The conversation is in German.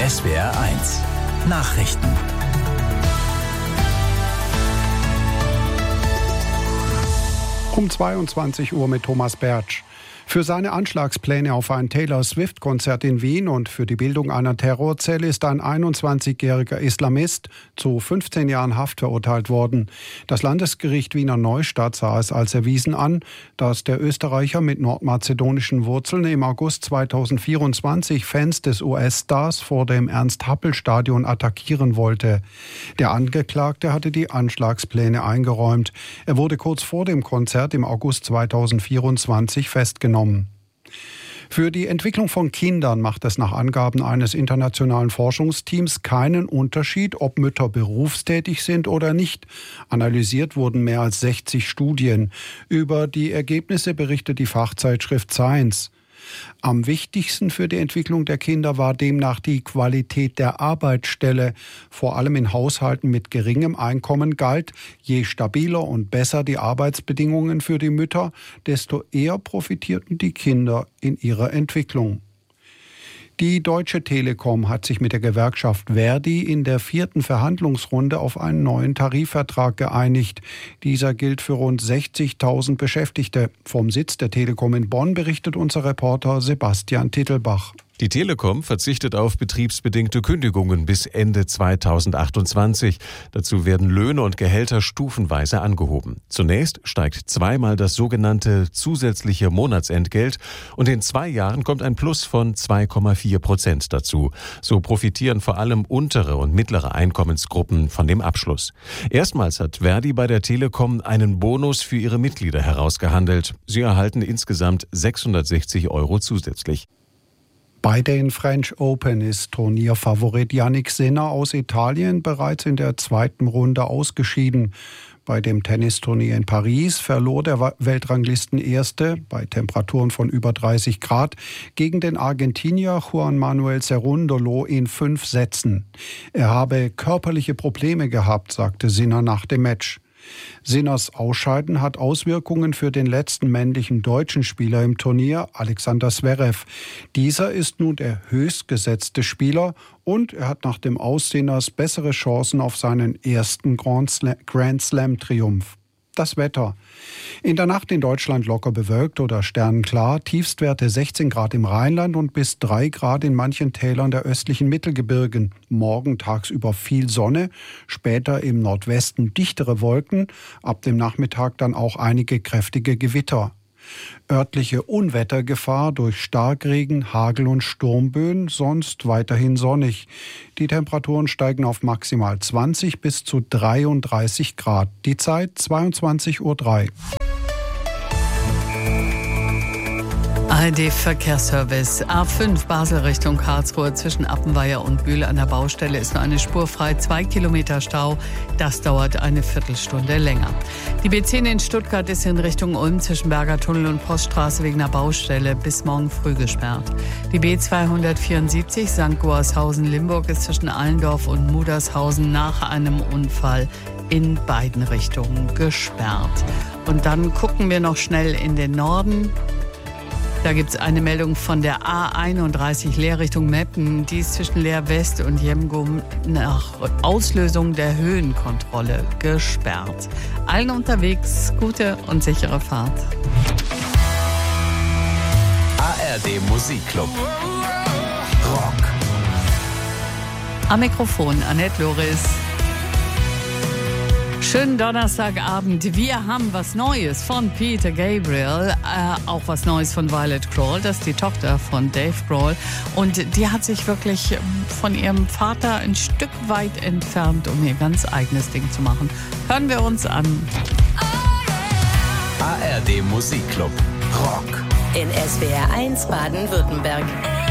SWR1 Nachrichten. Um 22 Uhr mit Thomas Bertsch. Für seine Anschlagspläne auf ein Taylor-Swift-Konzert in Wien und für die Bildung einer Terrorzelle ist ein 21-jähriger Islamist zu 15 Jahren Haft verurteilt worden. Das Landesgericht Wiener Neustadt sah es als erwiesen an, dass der Österreicher mit nordmazedonischen Wurzeln im August 2024 Fans des US-Stars vor dem Ernst-Happel-Stadion attackieren wollte. Der Angeklagte hatte die Anschlagspläne eingeräumt. Er wurde kurz vor dem Konzert im August 2024 festgenommen. Für die Entwicklung von Kindern macht es nach Angaben eines internationalen Forschungsteams keinen Unterschied, ob Mütter berufstätig sind oder nicht. Analysiert wurden mehr als 60 Studien. Über die Ergebnisse berichtet die Fachzeitschrift Science. Am wichtigsten für die Entwicklung der Kinder war demnach die Qualität der Arbeitsstelle. Vor allem in Haushalten mit geringem Einkommen galt, je stabiler und besser die Arbeitsbedingungen für die Mütter, desto eher profitierten die Kinder in ihrer Entwicklung. Die Deutsche Telekom hat sich mit der Gewerkschaft ver.di in der 4. Verhandlungsrunde auf einen neuen Tarifvertrag geeinigt. Dieser gilt für rund 60.000 Beschäftigte. Vom Sitz der Telekom in Bonn berichtet unser Reporter Sebastian Tittelbach. Die Telekom verzichtet auf betriebsbedingte Kündigungen bis Ende 2028. Dazu werden Löhne und Gehälter stufenweise angehoben. Zunächst steigt zweimal das sogenannte zusätzliche Monatsentgelt und in 2 Jahren kommt ein Plus von 2,4% dazu. So profitieren vor allem untere und mittlere Einkommensgruppen von dem Abschluss. Erstmals hat ver.di bei der Telekom einen Bonus für ihre Mitglieder herausgehandelt. Sie erhalten insgesamt 660 € zusätzlich. Bei den French Open ist Turnierfavorit Jannik Sinner aus Italien bereits in der 2. Runde ausgeschieden. Bei dem Tennisturnier in Paris verlor der Weltranglisten-Erste bei Temperaturen von über 30 Grad gegen den Argentinier Juan Manuel Cerúndolo in 5 Sätzen. Er habe körperliche Probleme gehabt, sagte Sinner nach dem Match. Sinners Ausscheiden hat Auswirkungen für den letzten männlichen deutschen Spieler im Turnier, Alexander Zverev. Dieser ist nun der höchstgesetzte Spieler und er hat nach dem Aus Sinners bessere Chancen auf seinen ersten Grand Slam-Triumph. Das Wetter. In der Nacht in Deutschland locker bewölkt oder sternenklar, Tiefstwerte 16 Grad im Rheinland und bis 3 Grad in manchen Tälern der östlichen Mittelgebirgen. Morgen tagsüber viel Sonne, später im Nordwesten dichtere Wolken, ab dem Nachmittag dann auch einige kräftige Gewitter. Örtliche Unwettergefahr durch Starkregen, Hagel und Sturmböen, sonst weiterhin sonnig. Die Temperaturen steigen auf maximal 20 bis zu 33 Grad. Die Zeit 22:03 Uhr. ARD-Verkehrsservice. A5 Basel Richtung Karlsruhe zwischen Appenweier und Bühl an der Baustelle ist nur eine Spur frei. 2 Kilometer Stau. Das dauert eine Viertelstunde länger. Die B10 in Stuttgart ist in Richtung Ulm zwischen Berger Tunnel und Poststraße wegen einer Baustelle bis morgen früh gesperrt. Die B274 St. Goarshausen-Limburg ist zwischen Allendorf und Mudershausen nach einem Unfall in beiden Richtungen gesperrt. Und dann gucken wir noch schnell in den Norden. Da gibt es eine Meldung von der A31 Leer Richtung Meppen. Die ist zwischen Leer West und Jemgum nach Auslösung der Höhenkontrolle gesperrt. Allen unterwegs gute und sichere Fahrt. ARD Musikclub. Rock. Am Mikrofon Annette Loris. Schönen Donnerstagabend. Wir haben was Neues von Peter Gabriel, auch was Neues von Violet Grohl, das ist die Tochter von Dave Grohl. Und die hat sich wirklich von ihrem Vater ein Stück weit entfernt, um ihr ganz eigenes Ding zu machen. Hören wir uns an. ARD Musikclub. Rock. In SWR1 Baden-Württemberg.